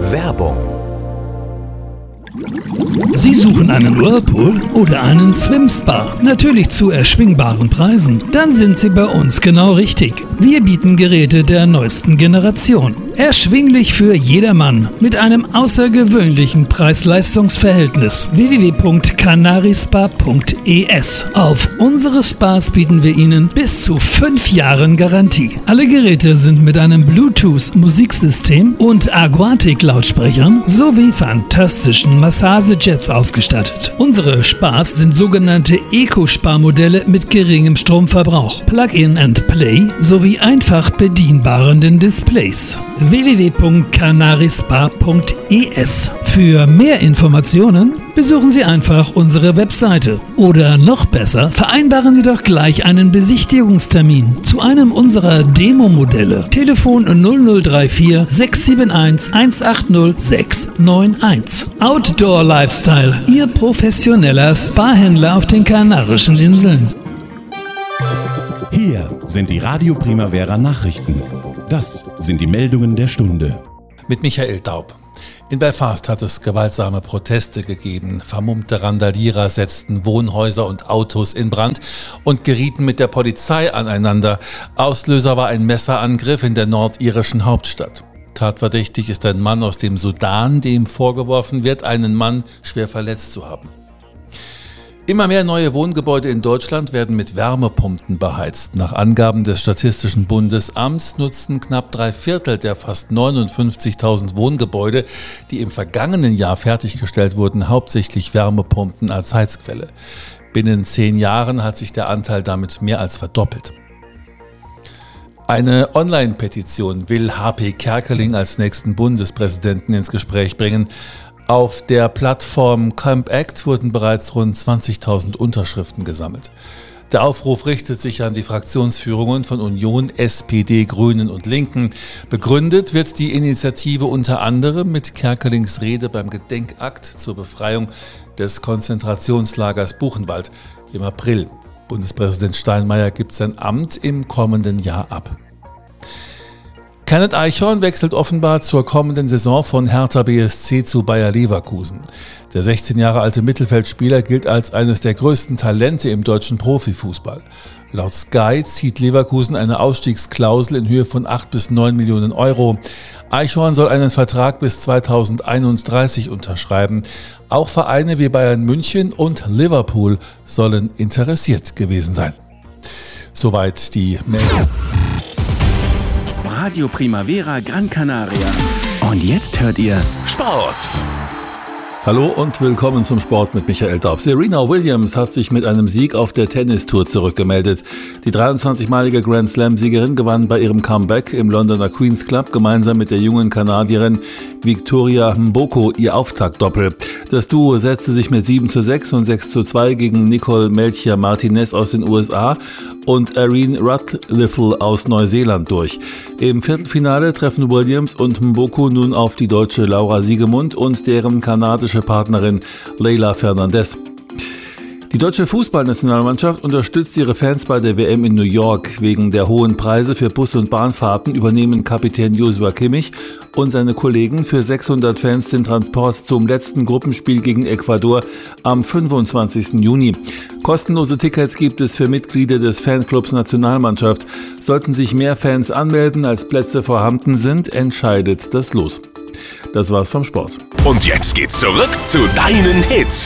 Werbung. Sie suchen einen Whirlpool oder einen Swim-Spa? Natürlich zu erschwingbaren Preisen. Dann sind Sie bei uns genau richtig. Wir bieten Geräte der neuesten Generation. Erschwinglich für jedermann mit einem außergewöhnlichen Preis-Leistungs-Verhältnis. www.canarispa.es. Auf unsere Spas bieten wir Ihnen bis zu 5 Jahren Garantie. Alle Geräte sind mit einem Bluetooth-Musiksystem und Aquatic-Lautsprechern sowie fantastischen Massagejets ausgestattet. Unsere Spas sind sogenannte Eco-Spa-Modelle mit geringem Stromverbrauch, Plug-in and Play sowie einfach bedienbaren Displays. www.canarispa.es. Für mehr Informationen besuchen Sie einfach unsere Webseite. Oder noch besser, vereinbaren Sie doch gleich einen Besichtigungstermin zu einem unserer Demo-Modelle. Telefon 0034 671 180 691. Outdoor Lifestyle, Ihr professioneller Spa-Händler auf den Kanarischen Inseln. Hier sind die Radio Primavera Nachrichten. Das sind die Meldungen der Stunde. Mit Michael Daub. In Belfast hat es gewaltsame Proteste gegeben. Vermummte Randalierer setzten Wohnhäuser und Autos in Brand und gerieten mit der Polizei aneinander. Auslöser war ein Messerangriff in der nordirischen Hauptstadt. Tatverdächtig ist ein Mann aus dem Sudan, dem vorgeworfen wird, einen Mann schwer verletzt zu haben. Immer mehr neue Wohngebäude in Deutschland werden mit Wärmepumpen beheizt. Nach Angaben des Statistischen Bundesamts nutzen knapp 3/4 der fast 59.000 Wohngebäude, die im vergangenen Jahr fertiggestellt wurden, hauptsächlich Wärmepumpen als Heizquelle. Binnen 10 Jahren hat sich der Anteil damit mehr als verdoppelt. Eine Online-Petition will HP Kerkeling als nächsten Bundespräsidenten ins Gespräch bringen. Auf der Plattform Camp Act wurden bereits rund 20.000 Unterschriften gesammelt. Der Aufruf richtet sich an die Fraktionsführungen von Union, SPD, Grünen und Linken. Begründet wird die Initiative unter anderem mit Kerkelings Rede beim Gedenkakt zur Befreiung des Konzentrationslagers Buchenwald im April. Bundespräsident Steinmeier gibt sein Amt im kommenden Jahr ab. Kenneth Eichhorn wechselt offenbar zur kommenden Saison von Hertha BSC zu Bayer Leverkusen. Der 16 Jahre alte Mittelfeldspieler gilt als eines der größten Talente im deutschen Profifußball. Laut Sky zieht Leverkusen eine Ausstiegsklausel in Höhe von 8 bis 9 Millionen Euro. Eichhorn soll einen Vertrag bis 2031 unterschreiben. Auch Vereine wie Bayern München und Liverpool sollen interessiert gewesen sein. Soweit die Meldung. Radio Primavera Gran Canaria. Und jetzt hört ihr Sport. Hallo und willkommen zum Sport mit Michael Daub. Serena Williams hat sich mit einem Sieg auf der Tennistour zurückgemeldet. Die 23-malige Grand Slam-Siegerin gewann bei ihrem Comeback im Londoner Queen's Club gemeinsam mit der jungen Kanadierin Victoria Mboko ihr Auftaktdoppel. Das Duo setzte sich mit 7:6 und 6:2 gegen Nicole Melchior-Martinez aus den USA und Erin Radcliffe aus Neuseeland durch. Im Viertelfinale treffen Williams und Mboko nun auf die deutsche Laura Siegemund und deren kanadische Partnerin Leylah Fernandez. Die deutsche Fußballnationalmannschaft unterstützt ihre Fans bei der WM in New York. Wegen der hohen Preise für Bus- und Bahnfahrten übernehmen Kapitän Joshua Kimmich und seine Kollegen für 600 Fans den Transport zum letzten Gruppenspiel gegen Ecuador am 25. Juni. Kostenlose Tickets gibt es für Mitglieder des Fanclubs Nationalmannschaft. Sollten sich mehr Fans anmelden, als Plätze vorhanden sind, entscheidet das Los. Das war's vom Sport. Und jetzt geht's zurück zu deinen Hits.